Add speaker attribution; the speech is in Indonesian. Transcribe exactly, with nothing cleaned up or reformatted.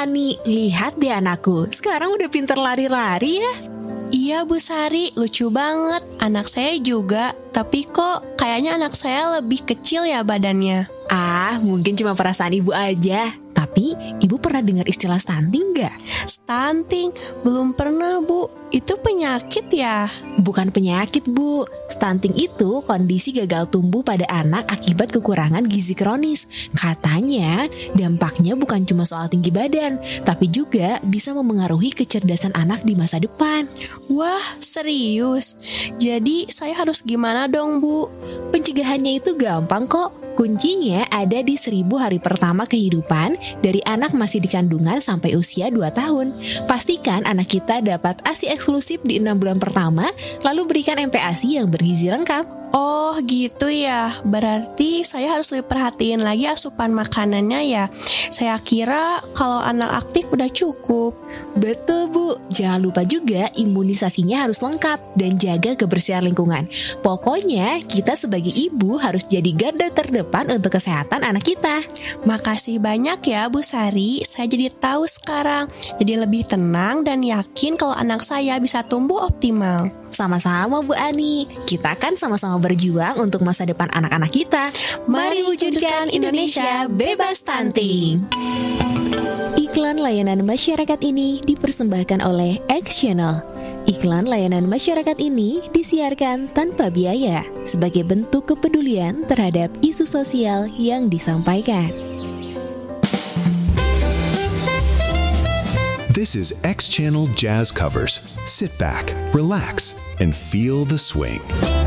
Speaker 1: Ani, lihat deh anakku, sekarang udah pinter lari-lari ya.
Speaker 2: Iya Bu Sari, lucu banget. Anak saya juga, tapi kok kayaknya anak saya lebih kecil ya badannya.
Speaker 1: Ah, mungkin cuma perasaan ibu aja. Tapi, ibu pernah dengar istilah stunting nggak?
Speaker 2: Stunting? Belum pernah Bu. Itu penyakit ya?
Speaker 1: Bukan penyakit Bu. Stunting itu kondisi gagal tumbuh pada anak akibat kekurangan gizi kronis. Katanya, dampaknya bukan cuma soal tinggi badan, tapi juga bisa memengaruhi kecerdasan anak di masa depan.
Speaker 2: Wah, serius? Jadi saya harus gimana dong Bu?
Speaker 1: Pencegahannya itu gampang kok. Kuncinya ada di seribu hari pertama kehidupan dari anak masih di kandungan sampai usia dua tahun. Pastikan anak kita dapat A S I eksklusif di enam bulan pertama, lalu berikan M P A S I yang bergizi lengkap.
Speaker 2: Oh gitu ya, berarti saya harus lebih perhatiin lagi asupan makanannya ya. Saya kira kalau anak aktif udah cukup.
Speaker 1: Betul Bu, jangan lupa juga imunisasinya harus lengkap dan jaga kebersihan lingkungan. Pokoknya kita sebagai ibu harus jadi garda terdepan untuk kesehatan anak kita.
Speaker 2: Makasih banyak ya Bu Sari, saya jadi tahu sekarang. Jadi lebih tenang dan yakin kalau anak saya bisa tumbuh optimal.
Speaker 1: Sama-sama Bu Ani, kita kan sama-sama berjuang untuk masa depan anak-anak kita.
Speaker 2: Mari wujudkan Indonesia bebas stunting.
Speaker 1: Iklan layanan masyarakat ini dipersembahkan oleh X Channel. Iklan layanan masyarakat ini disiarkan tanpa biaya sebagai bentuk kepedulian terhadap isu sosial yang disampaikan.
Speaker 3: This is X Channel Jazz Covers. Sit back, relax, and feel the swing.